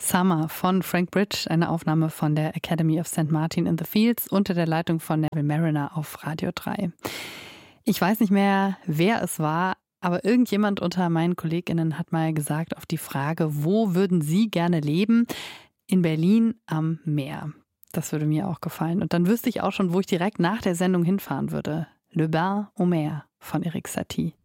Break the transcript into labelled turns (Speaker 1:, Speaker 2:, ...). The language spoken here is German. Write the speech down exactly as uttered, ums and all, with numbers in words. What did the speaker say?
Speaker 1: Summer von Frank Bridge, eine Aufnahme von der Academy of Saint Martin in the Fields unter der Leitung von Neville Marriner auf Radio drei. Ich weiß nicht mehr, wer es war, aber irgendjemand unter meinen KollegInnen hat mal gesagt auf die Frage, wo würden Sie gerne leben? In Berlin am Meer. Das würde mir auch gefallen. Und dann wüsste ich auch schon, wo ich direkt nach der Sendung hinfahren würde. Le Bain au Mer von Erik Satie.